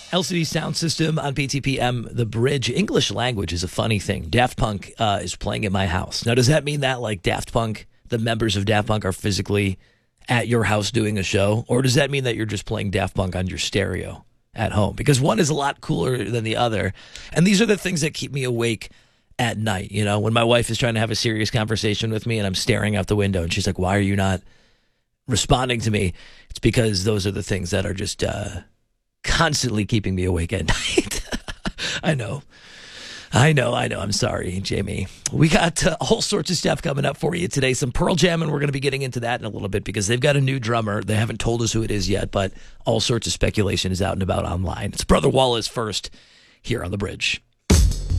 LCD Sound System on PTPM. The Bridge. English language is a funny thing. Daft Punk is playing at my house. Now, does that mean that like Daft Punk, the members of Daft Punk are physically at your house doing a show? Or does that mean that you're just playing Daft Punk on your stereo at home? Because one is a lot cooler than the other. And these are the things that keep me awake at night. You know, when my wife is trying to have a serious conversation with me and I'm staring out the window and she's like, why are you not responding to me? It's because those are the things that are just constantly keeping me awake at night. I know. I'm sorry, Jamie. We got all sorts of stuff coming up for you today. Some Pearl Jam, and we're going to be getting into that in a little bit because they've got a new drummer. They haven't told us who it is yet, but all sorts of speculation is out and about online. It's Brother Wallace first here on The Bridge.